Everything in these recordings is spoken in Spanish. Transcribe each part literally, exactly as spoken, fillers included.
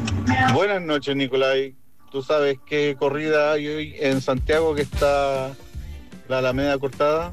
Buenas noches, Nicolai. ¿Tú sabes qué corrida hay hoy en Santiago que está la Alameda cortada?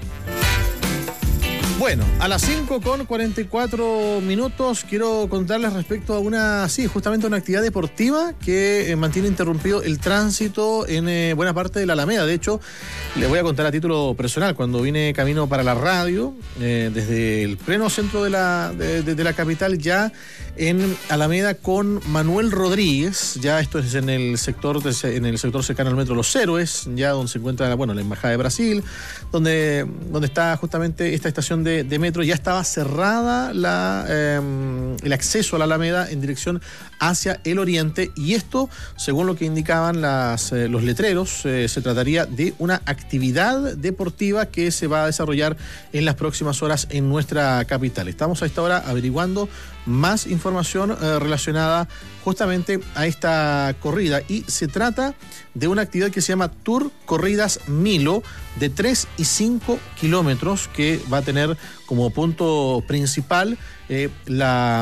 Bueno, a las cinco con cuarenta y cuatro minutos quiero contarles respecto a una, sí, justamente una actividad deportiva que eh, mantiene interrumpido el tránsito en eh, buena parte de la Alameda. De hecho, les voy a contar a título personal, cuando vine camino para la radio, eh, desde el pleno centro de la, de, de, de la capital, ya en Alameda con Manuel Rodríguez, ya esto es en el sector, de, en el sector cercano al Metro Los Héroes, ya donde se encuentra, bueno, la Embajada de Brasil, donde, donde está justamente esta estación De, de metro. Ya estaba cerrada la, eh, el acceso a la Alameda en dirección hacia el oriente, y esto, según lo que indicaban las, eh, los letreros, eh, se trataría de una actividad deportiva que se va a desarrollar en las próximas horas en nuestra capital. Estamos a esta hora averiguando más información eh, relacionada justamente a esta corrida, y se trata de una actividad que se llama Tour Corridas Milo, de tres y cinco kilómetros, que va a tener como punto principal eh, la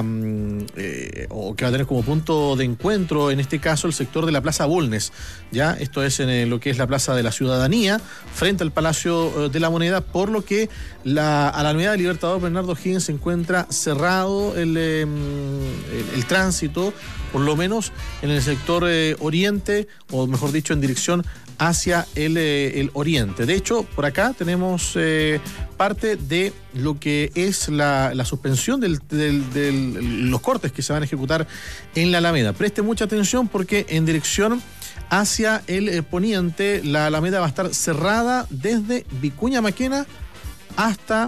eh, o que va a tener como punto de encuentro, en este caso, el sector de la Plaza Bulnes. Ya esto es en eh, lo que es la Plaza de la Ciudadanía, frente al Palacio eh, de la Moneda, por lo que la Alameda Libertador Bernardo O'Higgins se encuentra cerrado el, eh, el, el tránsito, por lo menos en el sector eh, oriente, o mejor dicho, en dirección hacia el, eh, el oriente. De hecho, por acá tenemos eh, parte de lo que es la, la suspensión de del, del, los cortes que se van a ejecutar en la Alameda. Preste mucha atención, porque en dirección hacia el eh, poniente, la Alameda va a estar cerrada desde Vicuña Maquena hasta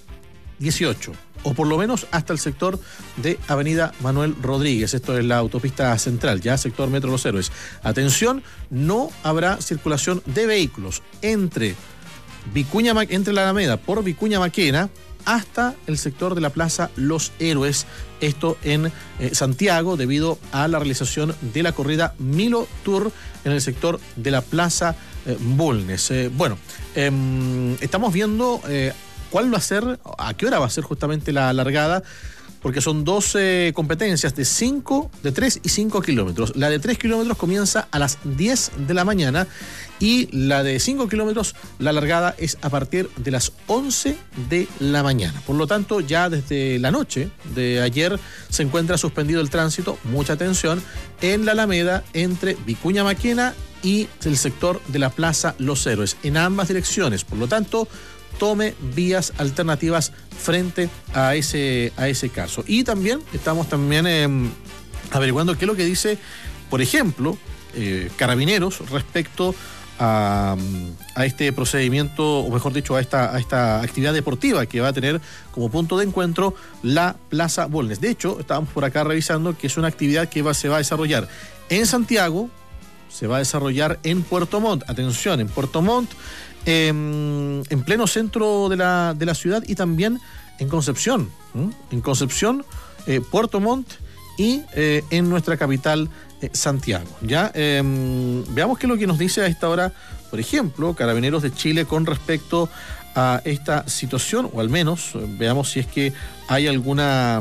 dieciocho, o por lo menos hasta el sector de Avenida Manuel Rodríguez. Esto es la autopista central, ya sector Metro Los Héroes. Atención, no habrá circulación de vehículos entre Vicuña, entre la Alameda por Vicuña Maquena hasta el sector de la Plaza Los Héroes, esto en eh, Santiago, debido a la realización de la corrida Milo Tour en el sector de la Plaza eh, Bulnes. Eh, bueno, eh, estamos viendo eh, cuál va a ser, a qué hora va a ser justamente la largada, porque son doce competencias de cinco, de tres y cinco kilómetros. La de tres kilómetros comienza a las diez de la mañana, y la de cinco kilómetros, la largada es a partir de las once de la mañana. Por lo tanto, ya desde la noche de ayer se encuentra suspendido el tránsito, mucha atención, en la Alameda entre Vicuña Maquena y el sector de la Plaza Los Héroes, en ambas direcciones. Por lo tanto, tome vías alternativas frente a ese, a ese caso. Y también estamos también eh, averiguando qué es lo que dice, por ejemplo, eh, Carabineros respecto a, a este procedimiento, o mejor dicho, a esta, a esta actividad deportiva que va a tener como punto de encuentro la Plaza Bulnes. De hecho, estábamos por acá revisando que es una actividad que va, se va a desarrollar en Santiago, se va a desarrollar en Puerto Montt. Atención, en Puerto Montt, Eh, en pleno centro de la, de la ciudad, y también en Concepción, ¿eh? en Concepción, eh, Puerto Montt y eh, en nuestra capital, eh, Santiago. Ya eh, veamos qué es lo que nos dice a esta hora, por ejemplo, Carabineros de Chile con respecto a esta situación, o al menos eh, veamos si es que hay alguna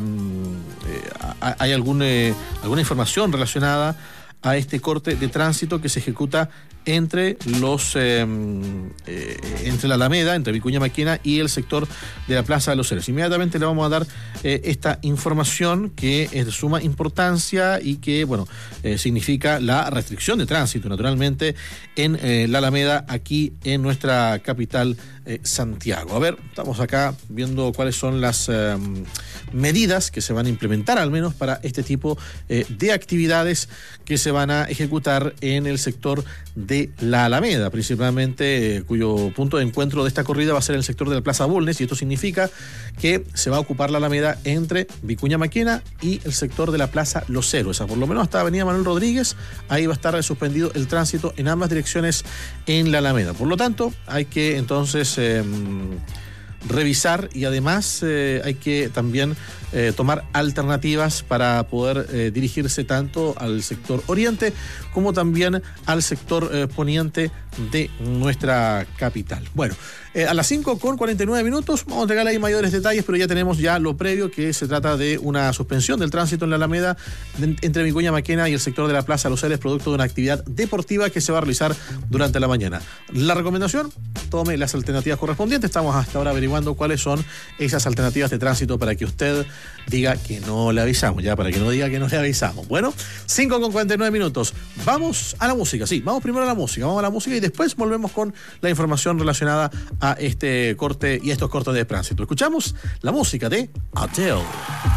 eh, hay algún, eh, alguna información relacionada a este corte de tránsito que se ejecuta entre los eh, eh, entre la Alameda, entre Vicuña Maquena y el sector de la Plaza de los Héroes. Inmediatamente le vamos a dar eh, esta información, que es de suma importancia y que, bueno, eh, significa la restricción de tránsito, naturalmente, en eh, la Alameda, aquí en nuestra capital, eh, Santiago. A ver, estamos acá viendo cuáles son las eh, medidas que se van a implementar, al menos para este tipo eh, de actividades que se van a ejecutar en el sector de la Alameda, principalmente, eh, cuyo punto de encuentro de esta corrida va a ser el sector de la Plaza Bulnes, y esto significa que se va a ocupar la Alameda entre Vicuña Maquena y el sector de la Plaza Los Héroes, por lo menos hasta Avenida Manuel Rodríguez. Ahí va a estar suspendido el tránsito en ambas direcciones en la Alameda. Por lo tanto, hay que entonces eh, revisar y además eh, hay que también eh, tomar alternativas para poder eh, dirigirse tanto al sector oriente como también al sector eh, poniente de nuestra capital. Bueno, eh, a las cinco con cuarenta y nueve minutos vamos a entregar ahí mayores detalles, pero ya tenemos ya lo previo, que se trata de una suspensión del tránsito en la Alameda de, entre Vicuña Maquena y el sector de la Plaza Los Ceres, producto de una actividad deportiva que se va a realizar durante la mañana. La recomendación, tome las alternativas correspondientes. Estamos hasta ahora averiguando cuáles son esas alternativas de tránsito para que usted diga que no le avisamos, ya, para que no diga que no le avisamos. Bueno, cinco con cuarenta y nueve minutos. Vamos a la música, sí, vamos primero a la música, vamos a la música y después volvemos con la información relacionada a este corte y estos cortes de tránsito. Escuchamos la música de Adele.